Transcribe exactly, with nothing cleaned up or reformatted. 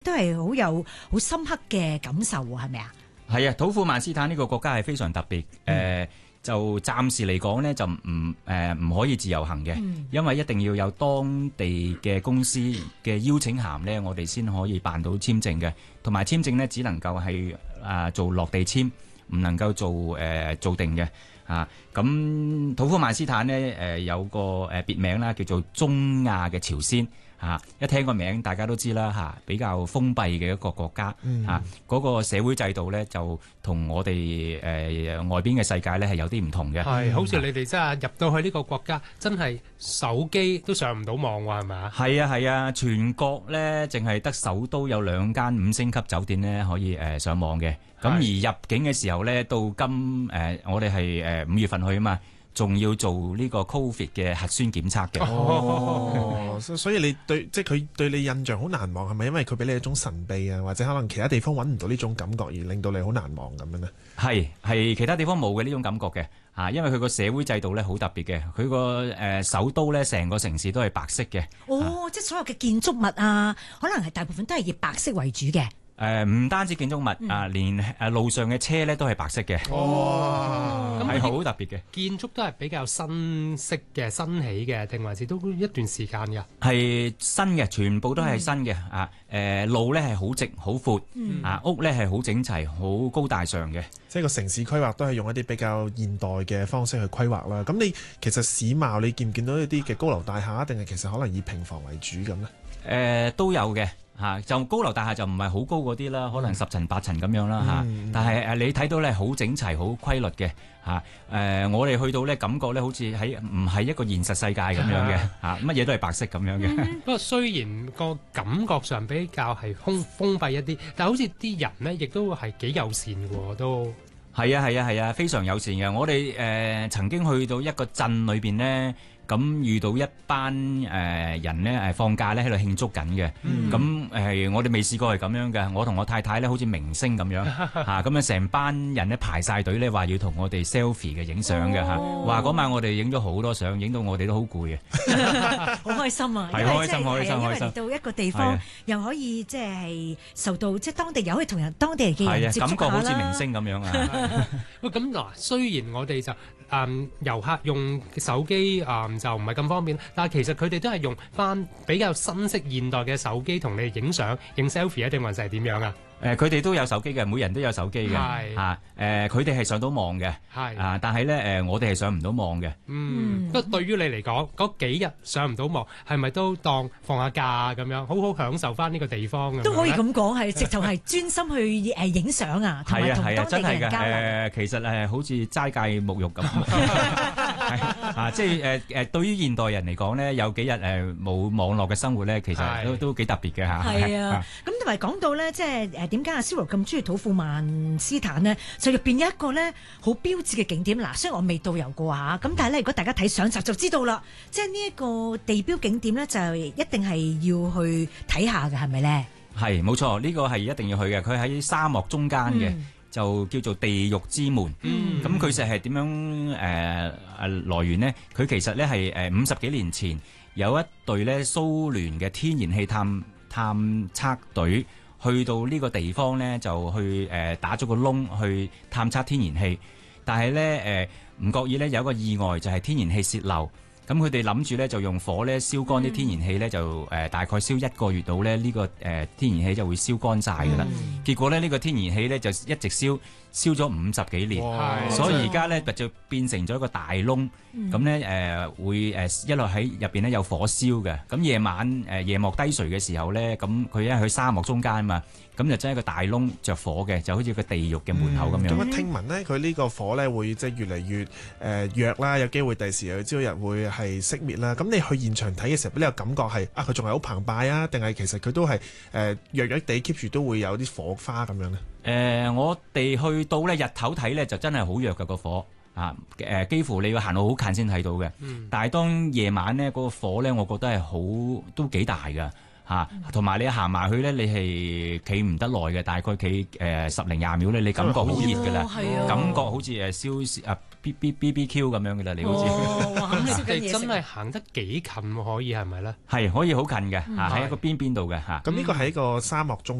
都係好有好深刻嘅感受喎，係咪啊？ 係啊，土庫曼斯坦呢個國家係非常特別，誒、嗯呃、就暫時嚟講呢，就唔誒唔可以自由行嘅，嗯、因為一定要有當地嘅公司嘅邀請函呢，我哋先可以辦到簽證嘅，同埋簽證呢，只能夠係啊做落地簽，唔能夠做誒、呃、做定嘅啊。咁土庫曼斯坦呢，誒、呃、有個誒別名啦，叫做中亞嘅朝鮮。嚇、啊！一聽個名，大家都知啦嚇、啊，比較封閉嘅一個國家嚇，嗰、嗯啊嗰個社會制度咧就同我哋誒、呃、外邊嘅世界咧係有啲唔同嘅。 係，好似你哋真係入到去呢個國家，真係手機都上唔到網喎，係咪啊？係啊係啊，全國咧淨係得首都有兩間五星級酒店咧可以誒、呃、上網嘅。咁而入境嘅時候咧，到今誒、呃、我哋係誒五月份去啊嘛。仲要做呢個 Covid 嘅核酸檢測嘅。 哦，所以你對即係佢對你印象好難忘，係咪因為佢俾你一種神秘啊，或者可能其他地方揾唔到呢種感覺而令到你好難忘咁樣呢？ 係係其他地方冇嘅呢種感覺嘅嚇，因為佢個社會制度咧好特別嘅，佢個誒首都咧成個城市都係白色嘅。 哦，即係所有嘅建築物啊，可能係大部分都係以白色為主嘅。 誒唔、呃、單止建築物、嗯、啊，連誒路上嘅車咧都係白色嘅。哦，係好特別嘅。 建築都係比較新式嘅、新起嘅，定還是都一段時間㗎？ 係新嘅，全部都係新嘅、嗯、啊！誒、呃、路咧係好直、好闊，嗯、啊屋咧係好整齊、好高大上嘅。 即係個城市規劃都係用一啲比較現代嘅方式去規劃啦。咁你其實市貌你見唔見到一啲嘅高樓大廈，定係其實可能以平房為主咁呢？ 誒、呃、都有嘅。嚇，就高樓大廈就唔係好高嗰啲啦，可能十層八層咁樣啦嚇。嗯、但係誒你睇到咧好整齊、好規律嘅嚇。誒、呃、我哋去到咧感覺咧好似喺唔係一個現實世界咁樣嘅嚇，乜嘢都係白色咁樣嘅。 嗯、不過雖然個感覺上比較係封封閉一啲，但係好似啲人咧亦都係幾友善嘅喎，都係啊係啊係啊，非常友善嘅。我哋誒、呃、曾經去到一個鎮裏邊咧。咁遇到一班誒、呃、人咧誒放假咧喺度慶祝緊嘅，咁誒、嗯呃、我哋未試過係咁樣嘅。我同我太太咧好似明星咁樣嚇，咁啊成班人咧排晒隊咧話要同我哋 selfie 嘅影相嘅嚇，話嗰、哦、晚我哋影咗好多相，影到我哋都好攰嘅， 好開心啊！ 係開心開心開心， 因為嚟到一個地方又可以即係受到即係當地又可以同人當地嘅人接觸下啦，感覺好似明星咁樣啊！ 喂，咁嗱，雖然我哋就誒遊客用手機誒。就唔係咁方便，但係其實佢哋都係用翻比較新式現代嘅手機同你影相、影 selfie 啊，定還是係點樣啊？ 誒佢哋都有手機嘅，每人都有手機嘅，嚇誒佢哋係上到網嘅，係啊，但係咧誒我哋係上唔到網嘅。 嗯，不過對於你嚟講，嗰幾日上唔到網，係咪都當放下假咁樣，好好享受翻呢個地方啊？ 都可以咁講，係直頭係專心去誒影相啊，同埋同當地嘅人交流。 誒其實誒好似齋戒沐浴咁，啊即係誒誒對於現代人嚟講咧，有幾日誒冇網絡嘅生活咧，其實都都幾特別嘅嚇。 係啊，咁同埋講到咧，即係誒。點解阿 Cyril 咁中意土庫曼斯坦呢？就入邊有一個咧好標誌嘅景點，嗱，雖然我未導遊過嚇，咁但係咧，如果大家睇相集就知道啦，即係呢一個地標景點咧，就一定係要去睇下嘅，係咪咧？係， 冇錯，呢、這個係一定要去嘅。佢喺沙漠中間嘅，嗯、就叫做地獄之門。咁佢就係點樣誒誒、呃、來源呢？佢其實咧係誒五十幾年前有一隊咧蘇聯嘅天然氣探探測隊。去到呢個地方呢，就去誒、呃、打咗個窿去探測天然氣，但係呢，誒唔覺意呢，有一個意外，就係、是、天然氣泄漏。咁佢哋諗住呢，就用火呢燒乾啲天然氣呢，就誒、呃、大概燒一個月度呢，呢、這個誒、呃、天然氣就會燒乾晒㗎啦。嗯、結果呢，呢、這個天然氣呢，就一直燒燒咗五十幾年，哇所以而家呢，就變成咗一個大窿。咁呢，誒、呃、會誒一路喺入邊呢，有火燒嘅。咁夜晚誒、呃、夜幕低垂嘅時候呢，咁佢因為喺沙漠中間啊嘛。咁就真係一個大窿着火嘅，就好似個地獄嘅門口咁樣。 咁啊、嗯，聽聞咧，佢呢個火咧會即係越嚟越誒、呃、弱啦，有機會第時有朝日會係熄滅啦。咁你去現場睇嘅時候，俾你個感覺係啊，佢仲係好澎湃啊，定係其實佢都係誒、呃、弱弱地 keep 住都會有啲火花咁樣咧？誒、 呃，我哋去到咧日頭睇咧就真係好弱嘅個火啊！誒、呃，幾乎你要行到好近先睇到嘅。嗯、但係當夜晚咧嗰、那個火咧，我覺得係好都幾大㗎。 嚇，同埋你行埋去咧，你係企唔得耐嘅，大概企誒十零廿秒咧，你感覺好熱㗎啦， 哦感覺好似誒燒啊 B B B B Q 咁樣㗎啦，你好似哦，哇！咁你燒緊嘢食哋真係行得幾近喎？可以係咪咧？ 係可以好近嘅嚇，喺係一個邊邊度嘅嚇。 咁呢個係一個沙漠中